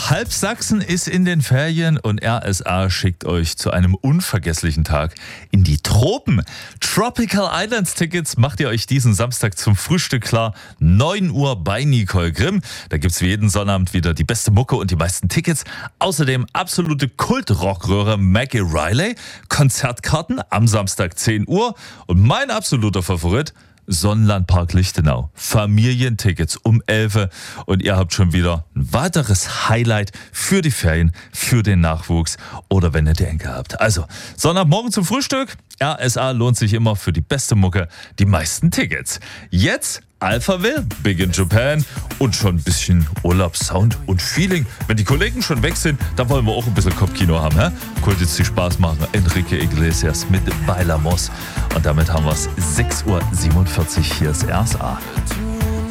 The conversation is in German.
Halb Sachsen ist in den Ferien und RSA schickt euch zu einem unvergesslichen Tag in die Tropen. Tropical Islands Tickets macht ihr euch diesen Samstag zum Frühstück klar. 9 Uhr bei Nicole Grimm. Da gibt's wie jeden Sonnabend wieder die beste Mucke und die meisten Tickets. Außerdem absolute Kult-Rockröhre Maggie Riley. Konzertkarten am Samstag 10 Uhr. Und mein absoluter Favorit, Sonnenlandpark Lichtenau. Familientickets um 11 und ihr habt schon wieder ein weiteres Highlight für die Ferien, für den Nachwuchs oder wenn ihr die Enkel habt. Also, Sonntagmorgen zum Frühstück. RSA lohnt sich immer für die beste Mucke, die meisten Tickets. Jetzt Alphaville, Big in Japan und schon ein bisschen Urlaubssound und Feeling. Wenn die Kollegen schon weg sind, dann wollen wir auch ein bisschen Kopfkino haben. Könnte jetzt viel Spaß machen. Enrique Iglesias mit Bailamos. Und damit haben wir es 6.47 Uhr. Hier ist RSA.